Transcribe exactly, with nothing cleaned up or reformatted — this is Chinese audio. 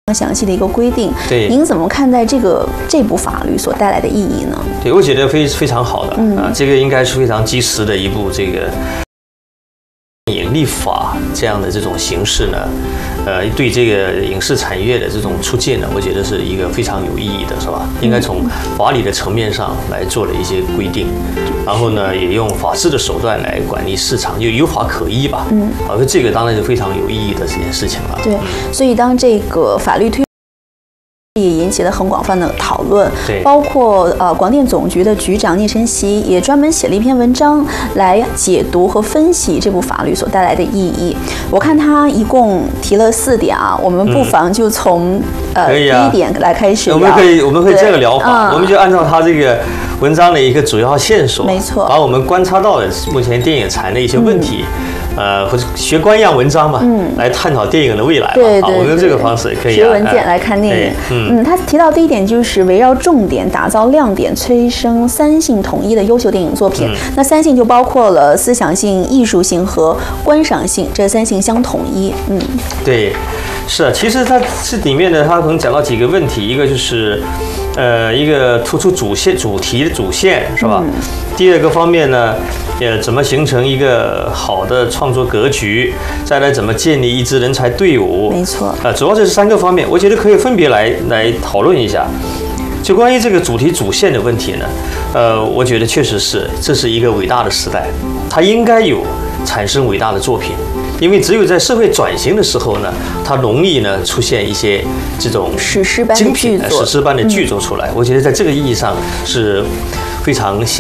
详细的一个规定。 对， 您怎么看待这个这部法律所带来的意义呢？ 对，我觉得非非常好的、 嗯、 啊，这个应该是非常及时的一部这个电影立法这样的这种形式呢，呃，对这个影视产业的这种促进呢，我觉得是一个非常有意义的，是吧？应该从法理的层面上来做了一些规定，然后呢，也用法治的手段来管理市场，就有法可依吧。嗯，而这个当然是非常有意义的这件事情了。 对，所以当这个法律推也引起了很广泛的讨论， 对， 包括呃广电总局的局长聂晨曦也专门写了一篇文章来解读和分析这部法律所带来的意义。我看他一共提了四点啊，我们不妨就从、嗯、呃、啊、第一点来开始聊。 我们可以我们可以这个聊法，嗯、我们就按照他这个文章的一个主要线索， 没错， 把我们观察到的目前电影产的一些问题。嗯呃，或者学官样文章嘛，嗯，来探讨电影的未来嘛， 对对对， 我们用这个方式可以、啊、 学文件来看电影。嗯, 嗯，他提到第一点就是围绕重点打造亮点，催生三性统一的优秀电影作品。嗯、那三性就包括了思想性、艺术性和观赏性，这三性相统一。嗯， 对，是啊，其实它这里面呢，它可能讲到几个问题，一个就是。呃，一个突出主线、主题的主线是吧？嗯、第二个方面呢，呃，怎么形成一个好的创作格局？再来，怎么建立一支人才队伍？ 没错。啊、 呃，主要这是三个方面，我觉得可以分别来来讨论一下。就关于这个主题主线的问题呢，呃，我觉得确实是这是一个伟大的时代，它应该有产生伟大的作品。因为只有在社会转型的时候呢，它容易呢出现一些这种史诗般的剧作、 史诗般的剧作出来。嗯、我觉得在这个意义上是非常显。